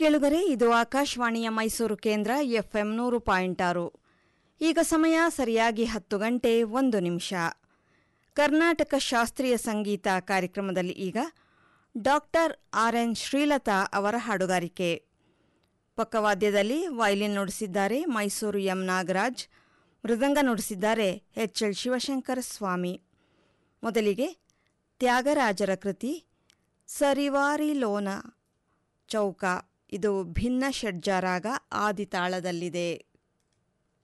ಕೇಳುಗರೆ, ಇದು ಆಕಾಶವಾಣಿಯ ಮೈಸೂರು ಕೇಂದ್ರ FM 100.6. ಈಗ ಸಮಯ ಸರಿಯಾಗಿ 10 ಗಂಟೆ 1 ನಿಮಿಷ. ಕರ್ನಾಟಕ ಶಾಸ್ತ್ರೀಯ ಸಂಗೀತ ಕಾರ್ಯಕ್ರಮದಲ್ಲಿ ಈಗ ಡಾಕ್ಟರ್ RN ಶ್ರೀಲತಾ ಅವರ ಹಾಡುಗಾರಿಕೆ. ಪಕ್ಕವಾದ್ಯದಲ್ಲಿ ವಯಲಿನ್ ನುಡಿಸಿದ್ದಾರೆ ಮೈಸೂರು ಎಂ ನಾಗರಾಜ್, ಮೃದಂಗ ನುಡಿಸಿದ್ದಾರೆ HL ಶಿವಶಂಕರ ಸ್ವಾಮಿ. ಮೊದಲಿಗೆ ತ್ಯಾಗರಾಜರ ಕೃತಿ ಸರಿವಾರಿಲೋನ ಚೌಕ. ಇದು ಭಿನ್ನ ಷಡ್ಜ ರಾಗ ಆದಿತಾಳದಲ್ಲಿದೆ.